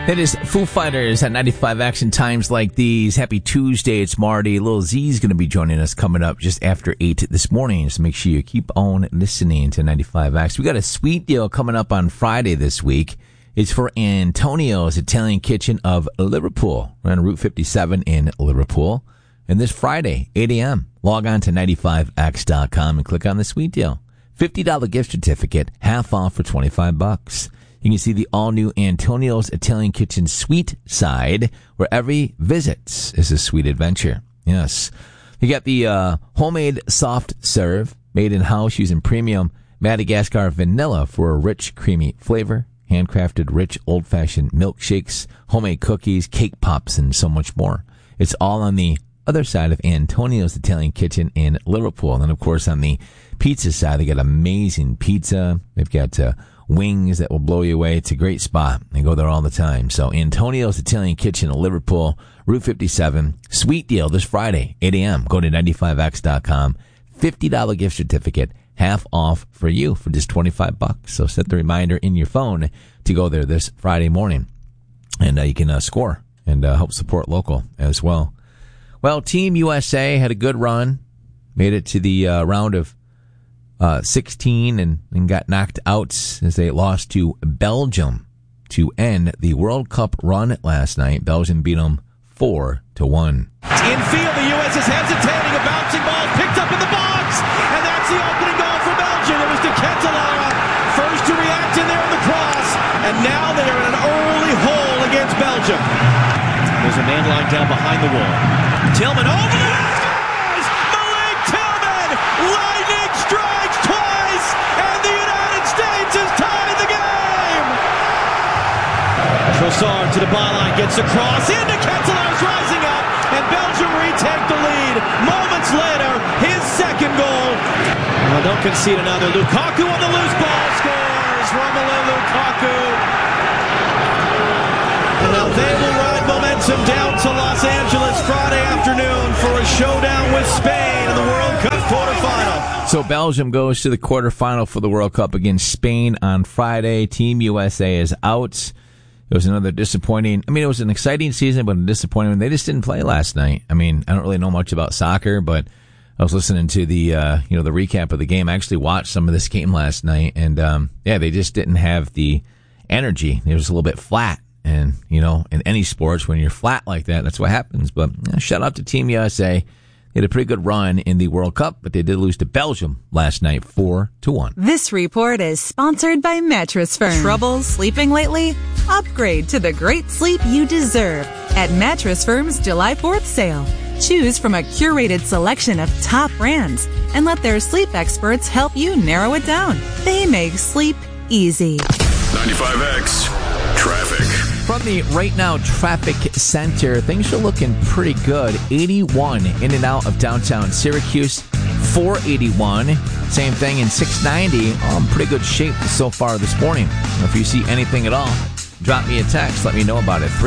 It is Foo Fighters at 95 Action Times like these. Happy Tuesday. It's Marty. Lil Z's going to be joining us coming up just after 8 this morning. So make sure you keep on listening to 95 Action. We got a sweet deal coming up on Friday this week. It's for Antonio's Italian Kitchen of Liverpool. We're on Route 57 in Liverpool. And this Friday, 8 a.m., log on to 95x.com and click on the sweet deal. $50 gift certificate, half off for $25. You can see the all-new Antonio's Italian Kitchen Sweet Side, where every visit is a sweet adventure. Yes. You got the homemade soft serve, made in-house using premium Madagascar vanilla for a rich, creamy flavor. Handcrafted, rich, old-fashioned milkshakes, homemade cookies, cake pops, and so much more. It's all on the other side of Antonio's Italian Kitchen in Liverpool. And then, of course, on the pizza side, they got amazing pizza. They've got wings that will blow you away. It's a great spot. I go there all the time. So Antonio's Italian Kitchen in Liverpool, Route 57. Sweet deal this Friday, 8 a.m. Go to 95x.com. $50 gift certificate, half off for you for just $25. So set the reminder in your phone to go there this Friday morning. And you can score and help support local as well. Well, Team USA had a good run. Made it to the round of 16 and got knocked out as they lost to Belgium to end the World Cup run last night. Belgium beat them 4-1. Infield, the U.S. is hesitating. A bouncing ball picked up in the box, and that's the opening goal for Belgium. It was De Ketelaere, first to react in there in the cross, and now they are in an early hole against Belgium. There's a man lying down behind the wall. Tillman over the scores! Malik Tillman! Lightning strikes twice, and the United States has tied the game! Trossard to the byline, gets across, into Ketelaere's rising up, and Belgium retake the lead. Moments later, his second goal. Well, don't concede another. Lukaku on the loose ball scores! Romelu Lukaku. And now they will ride momentum down to Los Angeles Friday afternoon for a showdown with Spain in the World Cup quarterfinal. So Belgium goes to the quarterfinal for the World Cup against Spain on Friday. Team USA is out. It was another disappointing. I mean, it was an exciting season, but a disappointing. They just didn't play last night. I mean, I don't really know much about soccer, but I was listening to the the recap of the game. I actually watched some of this game last night, and they just didn't have the energy. It was a little bit flat. And, in any sports, when you're flat like that, that's what happens. But shout out to Team USA. They had a pretty good run in the World Cup, but they did lose to Belgium last night, 4-1. This report is sponsored by Mattress Firm. Trouble sleeping lately? Upgrade to the great sleep you deserve at Mattress Firm's July 4th sale. Choose from a curated selection of top brands and let their sleep experts help you narrow it down. They make sleep easy. 95X Traffic. From the Right Now Traffic Center, things are looking pretty good. 81 in and out of downtown Syracuse. 481. Same thing in 690. In pretty good shape so far this morning. If you see anything at all, drop me a text. Let me know about it.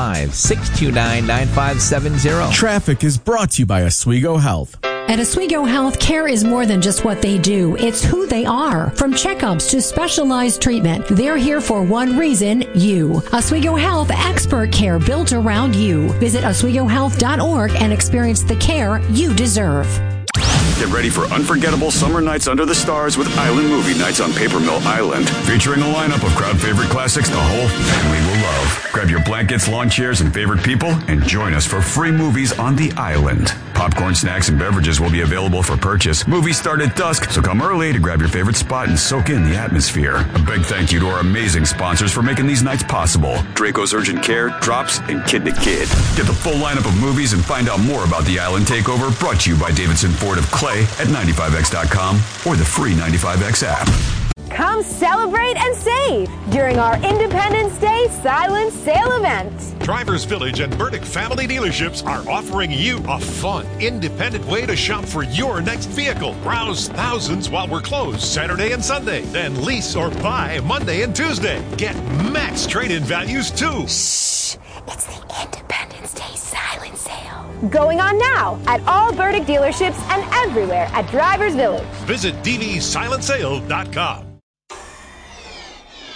315-629-9570. Traffic is brought to you by Oswego Health. At Oswego Health, care is more than just what they do. It's who they are. From checkups to specialized treatment, they're here for one reason, you. Oswego Health, expert care built around you. Visit OswegoHealth.org and experience the care you deserve. Get ready for unforgettable summer nights under the stars with Island Movie Nights on Paper Mill Island, featuring a lineup of crowd favorite classics the whole family will love. Grab your blankets, lawn chairs, and favorite people, and join us for free movies on the island. Popcorn, snacks, and beverages will be available for purchase. Movies start at dusk, so come early to grab your favorite spot and soak in the atmosphere. A big thank you to our amazing sponsors for making these nights possible. Draco's Urgent Care, Drops, and Kid to Kid. Get the full lineup of movies and find out more about the Island Takeover, brought to you by Davidson Ford of Clay at 95x.com or the free 95X app. Come celebrate and save during our Independence Day silent sale event. Drivers Village and Burdick Family Dealerships are offering you a fun, independent way to shop for your next vehicle. Browse thousands while we're closed Saturday and Sunday. Then lease or buy Monday and Tuesday. Get max trade-in values too. Shh! It's the Independence Day silent sale. Going on now at all Burdick dealerships and everywhere at Drivers Village. Visit dvsilentsale.com.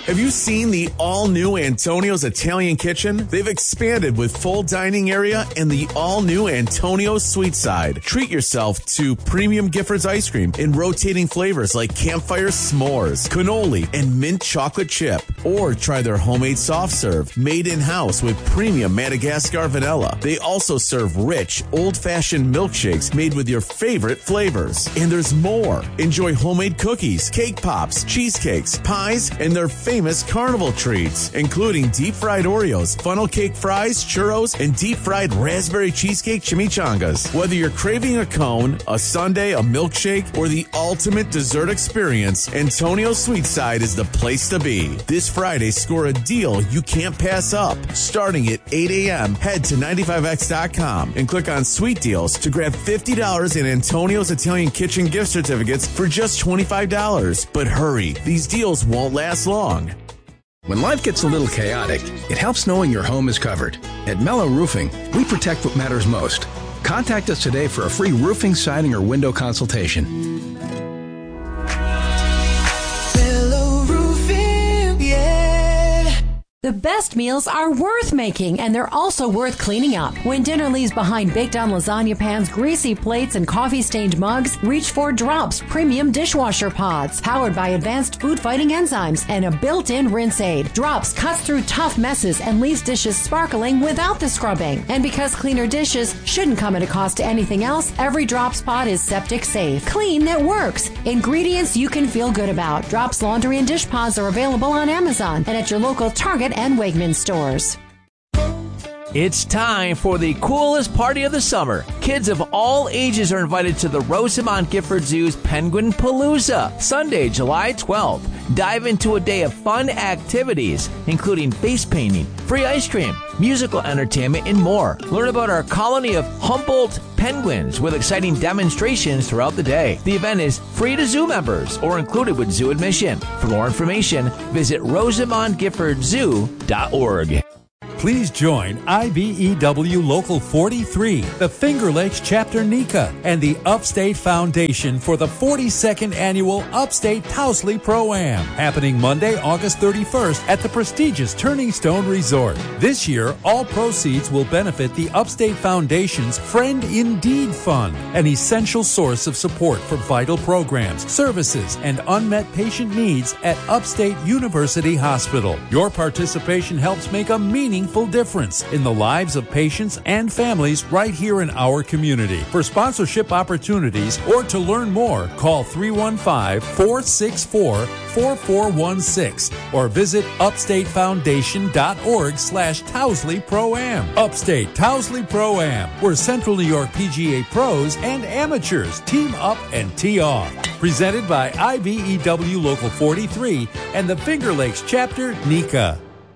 Have you seen the all-new Antonio's Italian Kitchen? They've expanded with full dining area and the all-new Antonio's Sweet Side. Treat yourself to premium Giffords ice cream in rotating flavors like campfire s'mores, cannoli, and mint chocolate chip. Or try their homemade soft serve, made in-house with premium Madagascar vanilla. They also serve rich, old-fashioned milkshakes made with your favorite flavors. And there's more. Enjoy homemade cookies, cake pops, cheesecakes, pies, and their famous carnival treats, including deep-fried Oreos, funnel cake fries, churros, and deep-fried raspberry cheesecake chimichangas. Whether you're craving a cone, a sundae, a milkshake, or the ultimate dessert experience, Antonio's Sweet Side is the place to be. This Friday, score a deal you can't pass up. Starting at 8 a.m., head to 95x.com and click on Sweet Deals to grab $50 in Antonio's Italian Kitchen gift certificates for just $25. But hurry, these deals won't last long. When life gets a little chaotic, it helps knowing your home is covered. At Mellow Roofing, we protect what matters most. Contact us today for a free roofing, siding, or window consultation. The best meals are worth making, and they're also worth cleaning up. When dinner leaves behind baked-on lasagna pans, greasy plates, and coffee-stained mugs, reach for Drops Premium Dishwasher Pods, powered by advanced food-fighting enzymes and a built-in rinse aid. Drops cuts through tough messes and leaves dishes sparkling without the scrubbing. And because cleaner dishes shouldn't come at a cost to anything else, every Drops pod is septic safe. Clean that works. Ingredients you can feel good about. Drops laundry and dish pods are available on Amazon and at your local Target and Wegmans stores. It's time for the coolest party of the summer. Kids of all ages are invited to the Rosamond Gifford Zoo's Penguin Palooza, Sunday, July 12th. Dive into a day of fun activities, including face painting, free ice cream, musical entertainment, and more. Learn about our colony of Humboldt penguins with exciting demonstrations throughout the day. The event is free to zoo members or included with zoo admission. For more information, visit RosamondGiffordZoo.org. Please join IBEW Local 43, the Finger Lakes Chapter NECA, and the Upstate Foundation for the 42nd Annual Upstate Towsley Pro-Am, happening Monday, August 31st at the prestigious Turning Stone Resort. This year, all proceeds will benefit the Upstate Foundation's Friend Indeed Fund, an essential source of support for vital programs, services, and unmet patient needs at Upstate University Hospital. Your participation helps make a meaningful difference in the lives of patients and families right here in our community. For sponsorship opportunities or to learn more, call 315-464-4416 or visit upstatefoundation.org/Towsley Pro-Am. Upstate Towsley Pro-Am, where Central New York PGA pros and amateurs team up and tee off. Presented by IBEW Local 43 and the Finger Lakes Chapter NECA.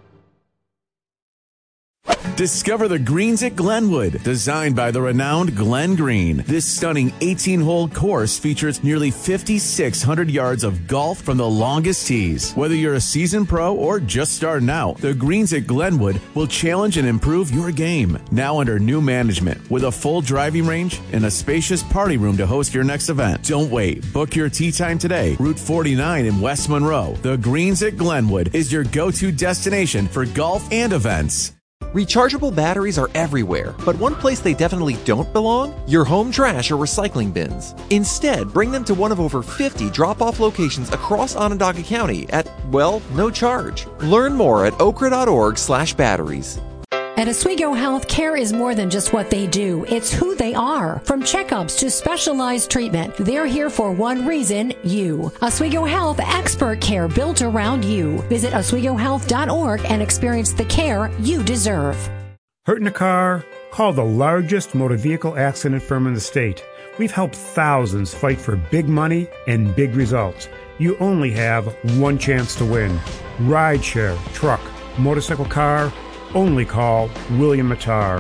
Discover the greens at Glenwood, designed by the renowned Glenn Green. This stunning 18-hole course features nearly 5,600 yards of golf from the longest tees. Whether you're a seasoned pro or just starting out, the greens at Glenwood will challenge and improve your game. Now under new management, with a full driving range and a spacious party room to host your next event. Don't wait. Book your tee time today. Route 49 in West Monroe. The greens at Glenwood is your go-to destination for golf and events. Rechargeable batteries are everywhere, but one place they definitely don't belong? Your home trash or recycling bins. Instead, bring them to one of over 50 drop-off locations across Onondaga County at, well, no charge. Learn more at okra.org/batteries. At Oswego Health, care is more than just what they do. It's who they are. From checkups to specialized treatment, they're here for one reason, you. Oswego Health, expert care built around you. Visit OswegoHealth.org and experience the care you deserve. Hurt in a car? Call the largest motor vehicle accident firm in the state. We've helped thousands fight for big money and big results. You only have one chance to win. Rideshare, truck, motorcycle, car. Only call William Mattar,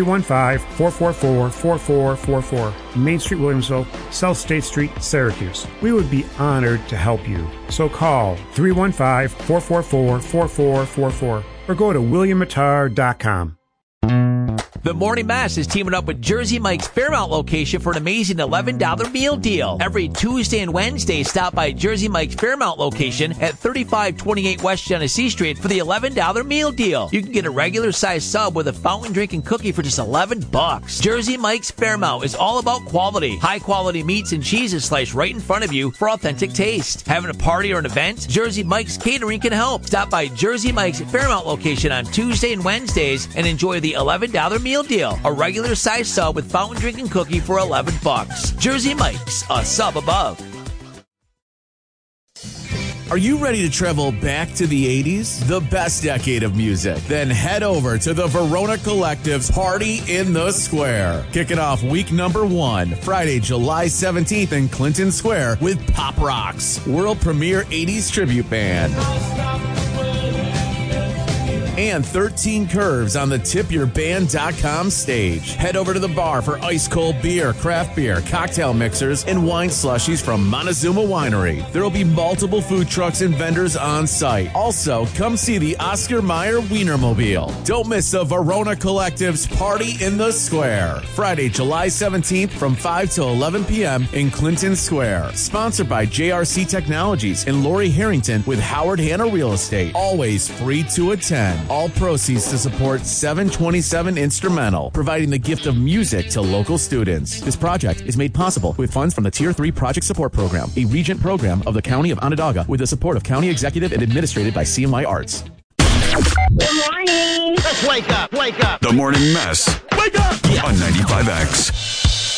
315-444-4444, Main Street, Williamsville, South State Street, Syracuse. We would be honored to help you. So call 315-444-4444 or go to williammattar.com. The Morning Mess is teaming up with Jersey Mike's Fairmount location for an amazing $11 meal deal. Every Tuesday and Wednesday, stop by Jersey Mike's Fairmount location at 3528 West Genesee Street for the $11 meal deal. You can get a regular size sub with a fountain drink and cookie for just $11. Jersey Mike's Fairmount is all about quality. High quality meats and cheeses sliced right in front of you for authentic taste. Having a party or an event? Jersey Mike's Catering can help. Stop by Jersey Mike's Fairmount location on Tuesday and Wednesdays and enjoy the $11 meal deal. A regular size sub with fountain drink and cookie for $11. Jersey Mike's, a sub above. Are you ready to travel back to the 80s? The best decade of music? Then head over to the Verona Collective's Party in the Square. Kicking off week number 1, Friday, July 17th in Clinton Square with Pop Rocks, world premiere 80s tribute band. And 13 Curves on the tipyourband.com stage. Head over to the bar for ice cold beer, craft beer, cocktail mixers, and wine slushies from Montezuma Winery. There will be multiple food trucks and vendors on site. Also, come see the Oscar Mayer Wienermobile. Don't miss the Verona Collective's Party in the Square. Friday, July 17th from 5 to 11 p.m. in Clinton Square. Sponsored by JRC Technologies and Lori Harrington with Howard Hanna Real Estate. Always free to attend. All proceeds to support 727 Instrumental, providing the gift of music to local students. This project is made possible with funds from the Tier 3 Project Support Program, a Regent program of the County of Onondaga with the support of County Executive and administrated by CMY Arts. Good morning. Let's wake up. The Morning Mess. Wake up. On 95X.